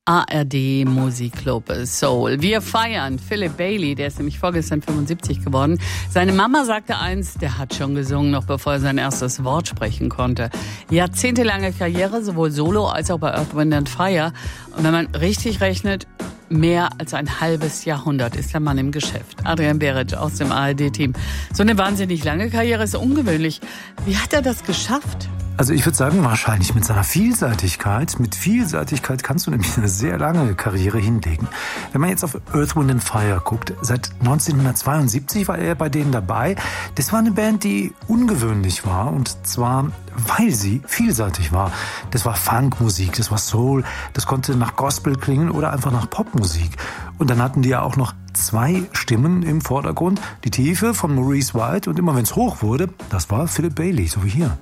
ARD Musikclub Soul. Wir feiern Philip Bailey, der ist nämlich vorgestern 75 geworden. Seine Mama sagte einst, der hat schon gesungen, noch bevor er sein erstes Wort sprechen konnte. Jahrzehntelange Karriere, sowohl solo als auch bei Earth, Wind & Fire. Und wenn man richtig rechnet, mehr als ein halbes Jahrhundert ist der Mann im Geschäft. Adrian Beric aus dem ARD-Team. So eine wahnsinnig lange Karriere ist ungewöhnlich. Wie hat er das geschafft? Also ich würde sagen, wahrscheinlich mit seiner Vielseitigkeit. Mit Vielseitigkeit kannst du nämlich eine sehr lange Karriere hinlegen. Wenn man jetzt auf Earth, Wind & Fire guckt, seit 1972 war er bei denen dabei. Das war eine Band, die ungewöhnlich war, und zwar, weil sie vielseitig war. Das war Funkmusik, das war Soul, das konnte nach Gospel klingen oder einfach nach Popmusik. Und dann hatten die ja auch noch 2 Stimmen im Vordergrund. Die Tiefe von Maurice White, und immer wenn es hoch wurde, das war Philip Bailey, so wie hier.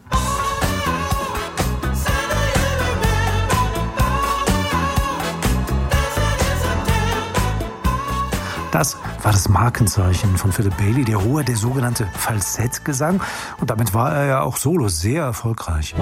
Das war das Markenzeichen von Philip Bailey, der sogenannte Falsettgesang. Und damit war er ja auch solo sehr erfolgreich.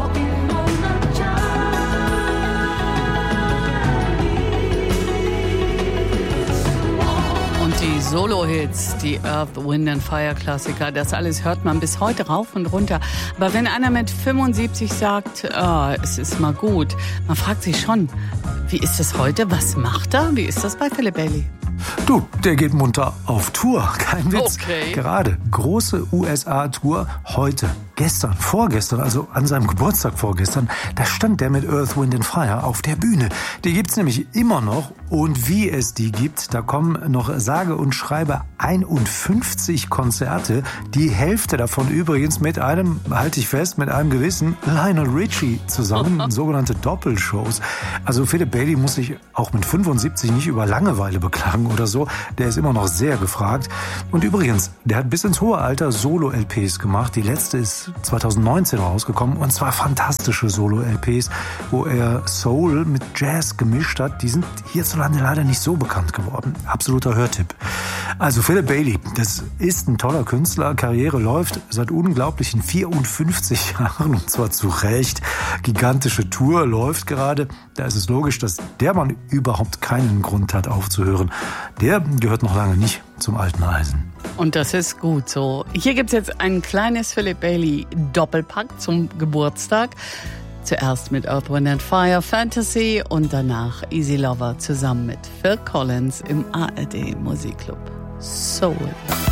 Und die Solo-Hits, die Earth, Wind & Fire Klassiker, das alles hört man bis heute rauf und runter. Aber wenn einer mit 75 sagt, es ist mal gut, man fragt sich schon, wie ist das heute? Was macht er? Wie ist das bei Philip Bailey? Du, der geht munter auf Tour, kein Witz. Okay. Gerade große USA-Tour heute. Gestern, vorgestern, also an seinem Geburtstag vorgestern, da stand der mit Earth, Wind & Fire auf der Bühne. Die gibt's nämlich immer noch, und wie es die gibt, da kommen noch sage und schreibe 51 Konzerte. Die Hälfte davon übrigens mit einem, halte ich fest, mit einem gewissen Lionel Richie zusammen, sogenannte Doppelshows. Also Philip Bailey muss sich auch mit 75 nicht über Langeweile beklagen oder so. Der ist immer noch sehr gefragt. Und übrigens, der hat bis ins hohe Alter Solo-LPs gemacht. Die letzte ist 2019 rausgekommen, und zwar fantastische Solo-LPs, wo er Soul mit Jazz gemischt hat. Die sind hierzulande leider nicht so bekannt geworden. Absoluter Hörtipp. Also Philip Bailey, das ist ein toller Künstler. Karriere läuft seit unglaublichen 54 Jahren, und zwar zu Recht. Gigantische Tour läuft gerade. Da ist es logisch, dass der Mann überhaupt keinen Grund hat aufzuhören. Der gehört noch lange nicht zum alten Eisen. Und das ist gut so. Hier gibt's jetzt ein kleines Philip Bailey Doppelpack zum Geburtstag. Zuerst mit Earth, Wind & Fire, Fantasy, und danach Easy Lover zusammen mit Phil Collins im ARD Musikclub Soul.